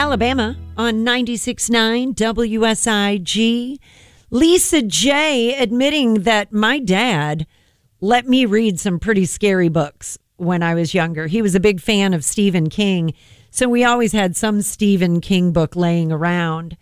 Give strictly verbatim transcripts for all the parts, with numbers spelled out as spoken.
Alabama on ninety-six point nine W S I G. Lisa J admitting that my dad let me read some pretty scary books when I was younger. He was a big fan of Stephen King, so we always had some Stephen King book laying around.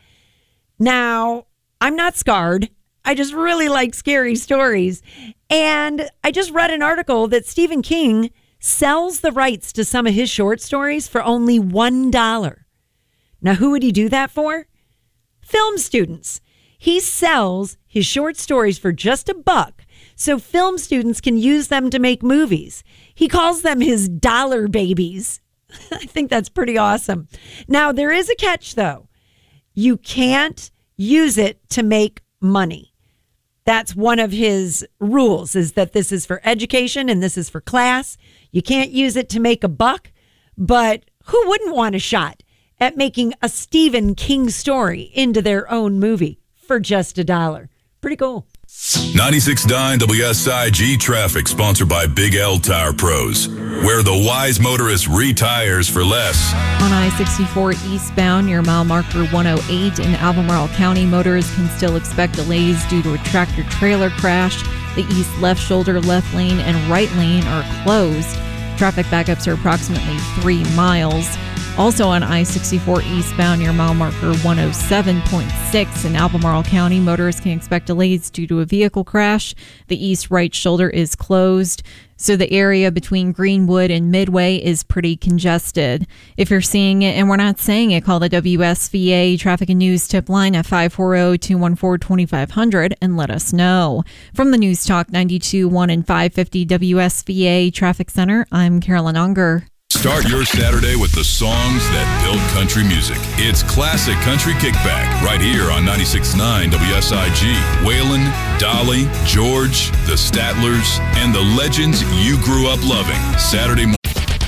Now, I'm not scarred. I just really like scary stories. And I just read an article that Stephen King sells the rights to some of his short stories for only one dollar. Now, who would he do that for? Film students. He sells his short stories for just a buck so film students can use them to make movies. He calls them his dollar babies. I think that's pretty awesome. Now, there is a catch, though. You can't use it to make money. That's one of his rules, is that this is for education and this is for class. You can't use it to make a buck, but who wouldn't want a shot at making a Stephen King story into their own movie for just a dollar? Pretty cool. ninety-six point nine W S I G traffic, sponsored by Big L Tire Pros, where the wise motorist retires for less. On I sixty-four eastbound near mile marker one oh eight in Albemarle County, motorists can still expect delays due to a tractor trailer crash. The east left shoulder, left lane, and right lane are closed. Traffic backups are approximately three miles. Also on I sixty-four eastbound near mile marker one oh seven point six in Albemarle County, motorists can expect delays due to a vehicle crash. The east right shoulder is closed, so the area between Greenwood and Midway is pretty congested. If you're seeing it and we're not saying it, call the W S V A Traffic and News Tip line at five four zero, two one four, two five zero zero and let us know. From the News Talk ninety-two point one and five fifty W S V A Traffic Center, I'm Carolyn Unger. Start your Saturday with the songs that build country music. It's Classic Country Kickback right here on ninety-six point nine W S I G. Waylon, Dolly, George, the Statlers, and the legends you grew up loving. Saturday morning.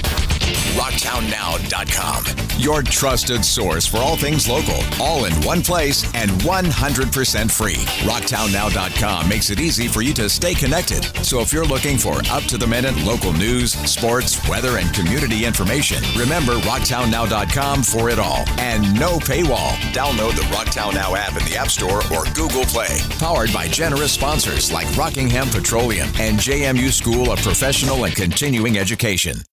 rocktown now dot com. Your trusted source for all things local, all in one place and one hundred percent free. rocktown now dot com makes it easy for you to stay connected. So if you're looking for up-to-the-minute local news, sports, weather, and community information, remember rocktown now dot com for it all. And no paywall. Download the Rocktown Now app in the App Store or Google Play. Powered by generous sponsors like Rockingham Petroleum and J M U School of Professional and Continuing Education.